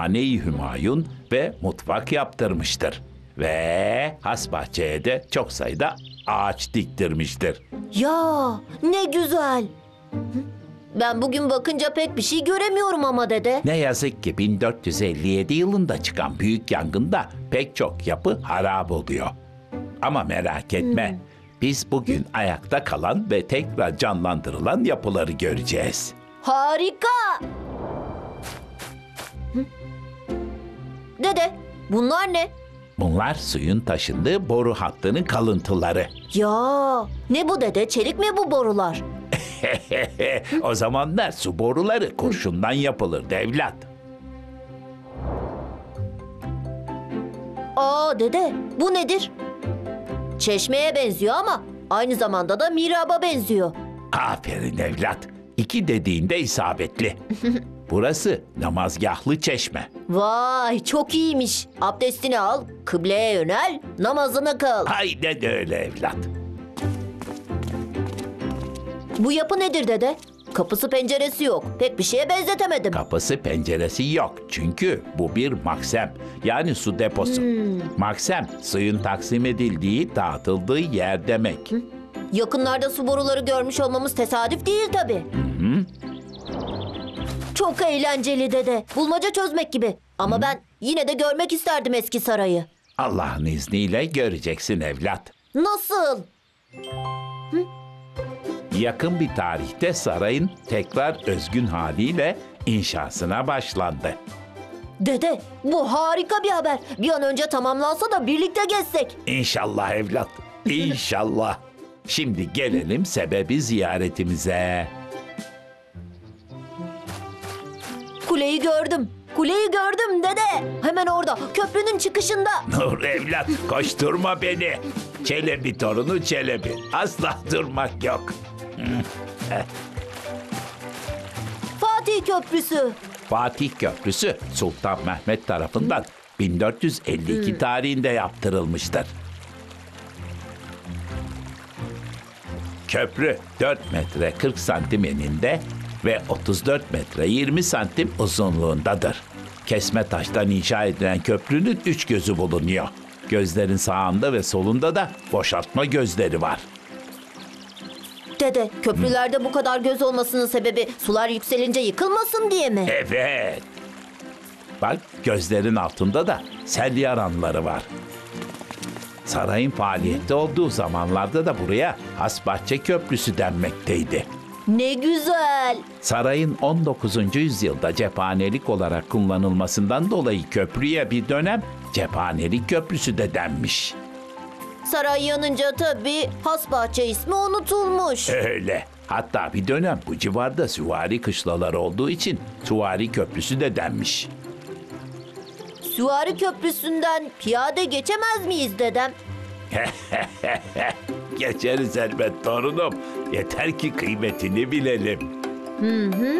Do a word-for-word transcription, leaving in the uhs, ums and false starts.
Hane-i Hümayun ve mutfak yaptırmıştır. Ve has bahçeye de çok sayıda ağaç diktirmiştir. Ya ne güzel. Hı? Ben bugün bakınca pek bir şey göremiyorum ama dede. Ne yazık ki bin dört yüz elli yedi yılında çıkan büyük yangında pek çok yapı harap oluyor. Ama merak etme, biz bugün ayakta kalan ve tekrar canlandırılan yapıları göreceğiz. Harika. Hı? Dede, bunlar ne? Bunlar suyun taşındığı boru hattının kalıntıları. Ya ne bu dede? Çelik mi bu borular? O zamanlar su boruları kurşundan yapılırdı evlat. Aa dede, bu nedir? Çeşmeye benziyor ama aynı zamanda da mihraba benziyor. Aferin evlat. İki dediğinde isabetli. Burası namazgahlı çeşme. Vay çok iyiymiş. Abdestini al, kıbleye yönel, namazını kıl. Aynen öyle evlat. Bu yapı nedir dede? Kapısı penceresi yok. Pek bir şeye benzetemedim. Kapısı penceresi yok çünkü bu bir maksem, yani su deposu. Maksem suyun taksim edildiği, dağıtıldığı yer demek. Yakınlarda su boruları görmüş olmamız tesadüf değil tabii. Çok eğlenceli dede. Bulmaca çözmek gibi. Ama ben yine de görmek isterdim eski sarayı. Allah'ın izniyle göreceksin evlat. Nasıl? Yakın bir tarihte sarayın tekrar özgün haliyle inşasına başlandı. Dede, bu harika bir haber. Bir an önce tamamlansa da birlikte gezsek. İnşallah evlat, İnşallah. Şimdi gelelim sebebi ziyaretimize. Kuleyi gördüm. Kuleyi gördüm dede. Hemen orada, köprünün çıkışında. Nur evlat, koşturma beni. Çelebi torunu Çelebi. Asla durmak yok. Fatih Köprüsü. Fatih Köprüsü Sultan Mehmet tarafından bin dört yüz elli iki tarihinde yaptırılmıştır. Köprü dört metre kırk santim eninde ve otuz dört metre yirmi santim uzunluğundadır. Kesme taştan inşa edilen köprünün üç gözü bulunuyor. Gözlerin sağında ve solunda da boşaltma gözleri var. Dede, köprülerde bu kadar göz olmasının sebebi sular yükselince yıkılmasın diye mi? Evet. Bak, gözlerin altında da sel yaranları var. Sarayın faaliyette olduğu zamanlarda da buraya Hasbahçe Köprüsü denmekteydi. Ne güzel. Sarayın on dokuzuncu yüzyılda cephanelik olarak kullanılmasından dolayı köprüye bir dönem Cephanelik Köprüsü de denmiş. Saray yanınca tabii Hasbahçe ismi unutulmuş. Öyle. Hatta bir dönem bu civarda süvari kışlaları olduğu için Süvari Köprüsü de denmiş. Süvari Köprüsü'nden piyade geçemez miyiz dedem? Geçeriz elbet torunum. Yeter ki kıymetini bilelim. Hı hı.